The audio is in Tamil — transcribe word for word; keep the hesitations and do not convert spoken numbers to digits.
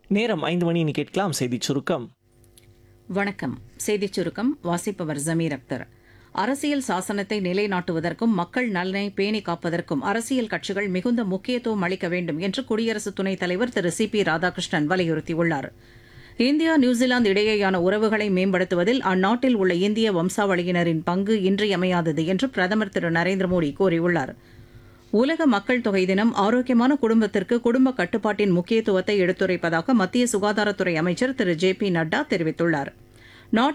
நேரம் ஐந்து மணி கேட்கலாம் செய்திச் சுருக்கம். வணக்கம். செய்திச் சுருக்கம் வாசிப்பவர் ஜமீர் அக்தர். அரசியல் சாசனத்தை நிலைநாட்டுவதற்கும் மக்கள் நலனை பேணி காப்பதற்கும் அரசியல் கட்சிகள் மிகுந்த முக்கியத்துவம் அளிக்க வேண்டும் என்று குடியரசு துணைத் தலைவர் திரு சி பி ராதாகிருஷ்ணன் வலியுறுத்தியுள்ளார். இந்தியா நியூசிலாந்து இடையேயான உறவுகளை மேம்படுத்துவதில் அந்நாட்டில் உள்ள இந்திய வம்சாவளியினரின் பங்கு இன்றியமையாதது என்று பிரதமர் திரு நரேந்திர மோடி கூறியுள்ளார். உலக மக்கள் தொகை தினம் ஆரோக்கியமான குடும்பத்திற்கு குடும்ப கட்டுப்பாட்டின் முக்கியத்துவத்தை எடுத்துரைப்பதாக மத்திய சுகாதாரத்துறை அமைச்சர் திரு ஜே பி நட்டா தெரிவித்துள்ளார்.